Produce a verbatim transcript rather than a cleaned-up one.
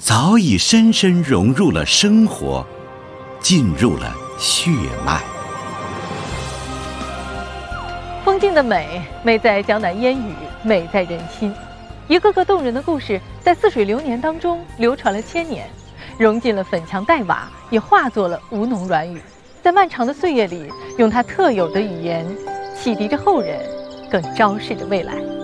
早已深深融入了生活，进入了血脉。 风景的美，美在江南烟雨，美在人心。一个个动人的故事，在似水流年当中流传了千年，融进了粉墙黛瓦，也化作了吴侬软语，在漫长的岁月里，用它特有的语言，启迪着后人，更昭示着未来。